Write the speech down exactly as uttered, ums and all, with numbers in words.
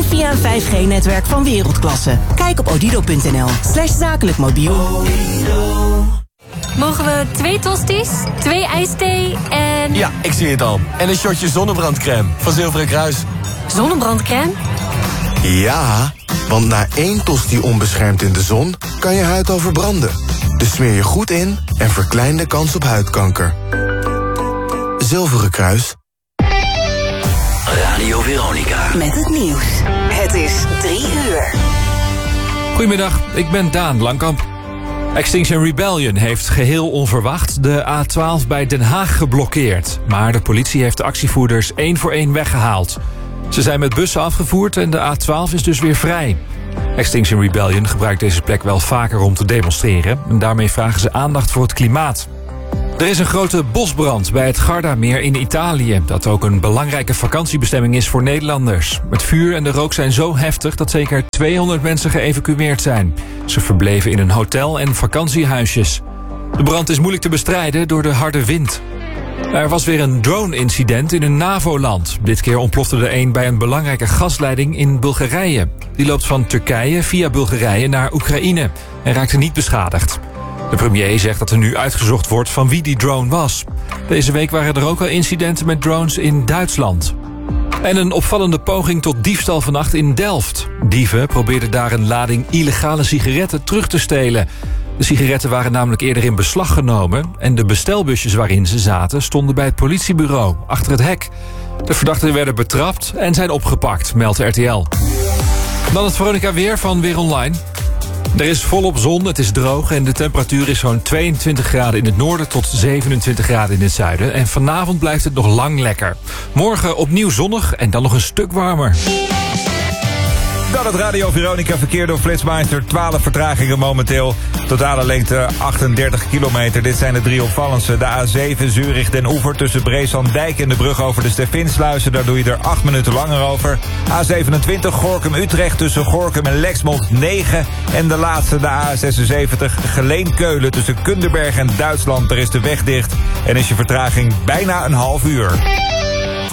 via een vijf G-netwerk van wereldklasse. Kijk op odido.nl slash zakelijk mobiel. Mogen we twee tosties, twee ijsthee en... Ja, ik zie het al. En een shotje zonnebrandcrème van Zilveren Kruis. Zonnebrandcrème? Ja, want na één tosti onbeschermd in de zon kan je huid al verbranden. Dus smeer je goed in en verklein de kans op huidkanker. Zilveren Kruis. Radio Veronica. Met het nieuws. Het is drie uur. Goedemiddag, ik ben Daan Langkamp. Extinction Rebellion heeft geheel onverwacht de A twaalf bij Den Haag geblokkeerd. Maar de politie heeft de actievoerders één voor één weggehaald. Ze zijn met bussen afgevoerd en de A twaalf is dus weer vrij. Extinction Rebellion gebruikt deze plek wel vaker om te demonstreren. En daarmee vragen ze aandacht voor het klimaat. Er is een grote bosbrand bij het Gardameer in Italië, dat ook een belangrijke vakantiebestemming is voor Nederlanders. Het vuur en de rook zijn zo heftig dat zeker tweehonderd mensen geëvacueerd zijn. Ze verbleven in een hotel en vakantiehuisjes. De brand is moeilijk te bestrijden door de harde wind. Er was weer een drone-incident in een NAVO-land. Dit keer ontplofte er een bij een belangrijke gasleiding in Bulgarije. Die loopt van Turkije via Bulgarije naar Oekraïne en raakte niet beschadigd. De premier zegt dat er nu uitgezocht wordt van wie die drone was. Deze week waren er ook al incidenten met drones in Duitsland. En een opvallende poging tot diefstal vannacht in Delft. Dieven probeerden daar een lading illegale sigaretten terug te stelen. De sigaretten waren namelijk eerder in beslag genomen en de bestelbusjes waarin ze zaten stonden bij het politiebureau, achter het hek. De verdachten werden betrapt en zijn opgepakt, meldt R T L. Dan het Veronica weer van Weer Online. Er is volop zon, het is droog en de temperatuur is zo'n tweeëntwintig graden in het noorden tot zevenentwintig graden in het zuiden. En vanavond blijft het nog lang lekker. Morgen opnieuw zonnig en dan nog een stuk warmer. Dan het Radio Veronica verkeer door Flitsmeister. twaalf vertragingen momenteel. Totale lengte achtendertig kilometer. Dit zijn de drie opvallendste. De A zeven Zurich Den Oever tussen Breeslanddijk en de brug over de Stefinsluizen. Daar doe je er acht minuten langer over. A zevenentwintig Gorinchem Utrecht tussen Gorinchem en Lexmond negen. En de laatste, de A zesenzeventig Geleen-Keulen tussen Kunderberg en Duitsland. Daar is de weg dicht en is je vertraging bijna een half uur.